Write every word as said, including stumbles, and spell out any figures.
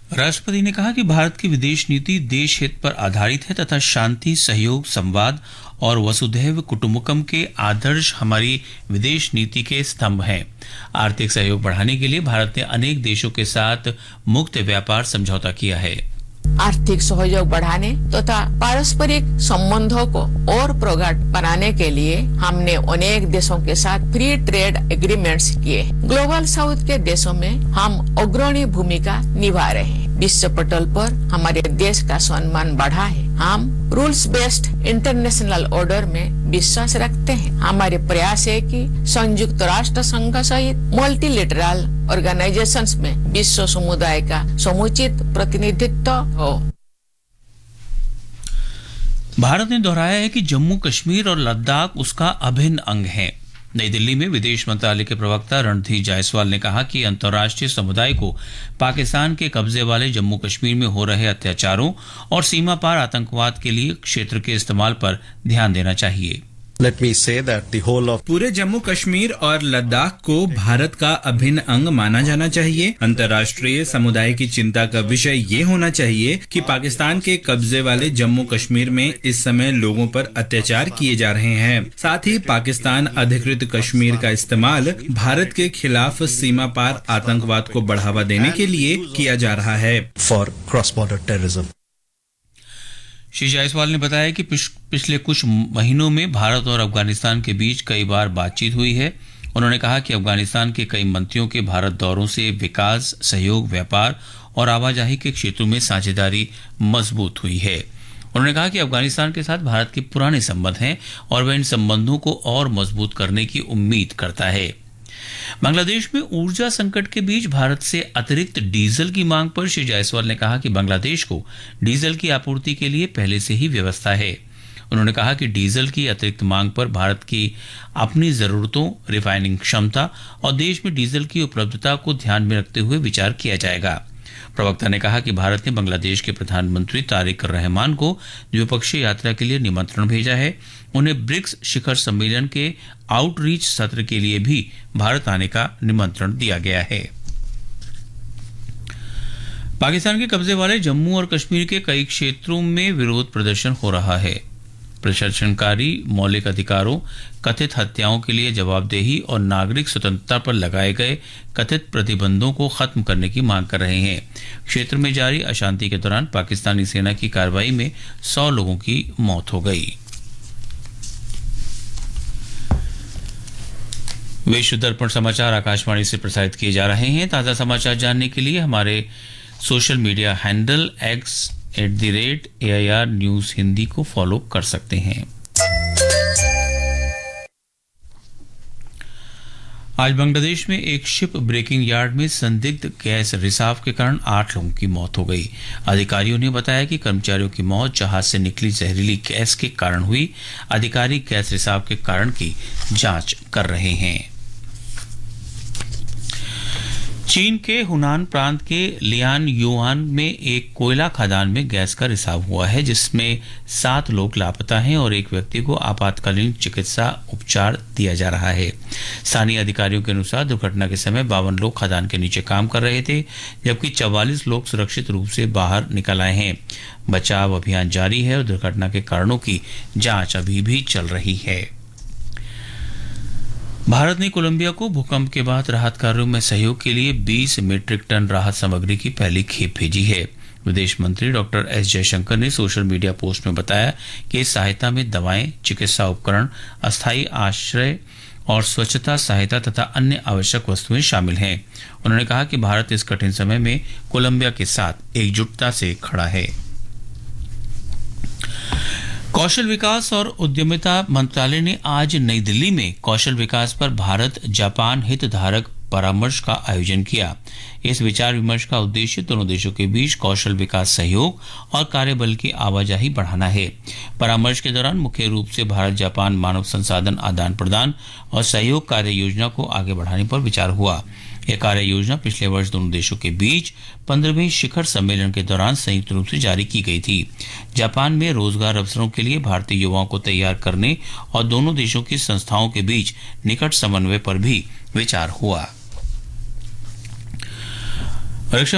राष्ट्रपति ने कहा कि भारत की विदेश नीति देश हित पर आधारित है तथा शांति, सहयोग, संवाद और वसुधैव कुटुंबकम के आदर्श हमारी विदेश नीति के स्तंभ हैं। आर्थिक सहयोग बढ़ाने के लिए भारत ने अनेक देशों के साथ मुक्त व्यापार समझौता किया है। आर्थिक सहयोग बढ़ाने तथा पारस्परिक संबंधों को और प्रगाढ़ बनाने के लिए हमने अनेक देशों के साथ फ्री ट्रेड एग्रीमेंट्स किए। ग्लोबल साउथ के देशों में हम अग्रणी भूमिका निभा रहे हैं। विश्व पटल पर हमारे देश का सम्मान बढ़ा है। हम रूल्स बेस्ड इंटरनेशनल ऑर्डर में विश्वास रखते हैं। हमारे प्रयास है कि संयुक्त राष्ट्र संघ सहित मल्टीलेटरल ऑर्गेनाइजेशंस में विश्व समुदाय का समुचित प्रतिनिधित्व हो। भारत ने दोहराया है कि जम्मू कश्मीर और लद्दाख उसका अभिन्न अंग है। नई दिल्ली में विदेश मंत्रालय के प्रवक्ता रणधीर जायसवाल ने कहा कि अंतर्राष्ट्रीय समुदाय को पाकिस्तान के कब्जे वाले जम्मू कश्मीर में हो रहे अत्याचारों और सीमा पार आतंकवाद के लिए क्षेत्र के इस्तेमाल पर ध्यान देना चाहिए। Let me say that the whole of पूरे जम्मू कश्मीर और लद्दाख को भारत का अभिन्न अंग माना जाना चाहिए। अंतर्राष्ट्रीय समुदाय की चिंता का विषय ये होना चाहिए कि पाकिस्तान के कब्जे वाले जम्मू कश्मीर में इस समय लोगों पर अत्याचार किए जा रहे हैं। साथ ही पाकिस्तान अधिकृत कश्मीर का इस्तेमाल भारत के खिलाफ सीमा पार आतंकवाद को बढ़ावा देने के लिए किया जा रहा है। for cross-border terrorism. Shri Jaiswal ने बताया कि पिछले कुछ महीनों में भारत और अफगानिस्तान के बीच कई बार बातचीत हुई है। उन्होंने कहा कि अफगानिस्तान के कई मंत्रियों के भारत दौरों से विकास, सहयोग, व्यापार और आवाजाही के क्षेत्रों में साझेदारी मजबूत हुई है। उन्होंने कहा कि अफगानिस्तान के साथ भारत के पुराने संबंध हैं और वह इन संबंधों को और मजबूत करने की उम्मीद करता है। बांग्लादेश में ऊर्जा संकट के बीच भारत से अतिरिक्त डीजल की मांग पर श्री जायसवाल ने कहा कि बांग्लादेश को डीजल की आपूर्ति के लिए पहले से ही व्यवस्था है। उन्होंने कहा कि डीजल की अतिरिक्त मांग पर भारत की अपनी जरूरतों, रिफाइनिंग क्षमता और देश में डीजल की उपलब्धता को ध्यान में रखते हुए विचार किया जाएगा। प्रवक्ता ने कहा कि भारत ने बांग्लादेश के प्रधानमंत्री तारिक रहमान को द्विपक्षीय यात्रा के लिए निमंत्रण भेजा है। उन्हें ब्रिक्स शिखर सम्मेलन के आउटरीच सत्र के लिए भी भारत आने का निमंत्रण दिया गया है। पाकिस्तान के कब्जे वाले जम्मू और कश्मीर के कई क्षेत्रों में विरोध प्रदर्शन हो रहा है। प्रदर्शनकारी मौलिक अधिकारों, कथित हत्याओं के लिए जवाबदेही और नागरिक स्वतंत्रता पर लगाए गए कथित प्रतिबंधों को खत्म करने की मांग कर रहे हैं। क्षेत्र में जारी अशांति के दौरान पाकिस्तानी सेना की कार्रवाई में सौ लोगों की मौत हो गई। विश्व दर्पण समाचार आकाशवाणी से प्रसारित किए जा रहे हैं। ताज़ा समाचार जानने के लिए हमारे social media handle x at the rate A I R news Hindi को फॉलो कर सकते हैं। आज बांग्लादेश में एक शिप ब्रेकिंग यार्ड में संदिग्ध गैस रिसाव के कारण आठ लोगों की मौत हो गई। अधिकारियों ने बताया कि कर्मचारियों की मौत जहाज से निकली जहरीली गैस के कारण हुई। अधिकारी गैस रिसाव के कारण की जांच कर रहे हैं। चीन के हुनान प्रांत के लियान युआन में एक कोयला खदान में गैस का रिसाव हुआ है, जिसमें सात लोग लापता हैं और एक व्यक्ति को आपातकालीन चिकित्सा उपचार दिया जा रहा है। स्थानीय अधिकारियों के अनुसार दुर्घटना के समय बावन लोग खदान के नीचे काम कर रहे थे, जबकि चौवालीस लोग सुरक्षित रूप से बाहर निकल आए हैं। बचाव अभियान जारी है और दुर्घटना के कारणों की जांच अभी भी चल रही है। भारत ने कोलंबिया को भूकंप के बाद राहत कार्यों में सहयोग के लिए बीस मीट्रिक टन राहत सामग्री की पहली खेप भेजी है। विदेश मंत्री डॉक्टर एस जयशंकर ने सोशल मीडिया पोस्ट में बताया कि इस सहायता में दवाएं, चिकित्सा उपकरण, अस्थायी आश्रय और स्वच्छता सहायता तथा अन्य आवश्यक वस्तुएं शामिल हैं। उन्होंने कहा कि भारत इस कठिन समय में कोलंबिया के साथ एकजुटता से खड़ा है। कौशल विकास और उद्यमिता मंत्रालय ने आज नई दिल्ली में कौशल विकास पर भारत जापान हितधारक परामर्श का आयोजन किया। इस विचार विमर्श का उद्देश्य दोनों देशों के बीच कौशल विकास सहयोग और कार्यबल की आवाजाही बढ़ाना है। परामर्श के दौरान मुख्य रूप से भारत जापान मानव संसाधन आदान प्रदान और सहयोग कार्य योजना को आगे बढ़ाने पर विचार हुआ। यह कार्य योजना पिछले वर्ष दोनों देशों के बीच पंद्रहवें शिखर सम्मेलन के दौरान संयुक्त रूप से जारी की गई थी। जापान में रोजगार अवसरों के लिए भारतीय युवाओं को तैयार करने और दोनों देशों की संस्थाओं के बीच निकट समन्वय पर भी विचार हुआ।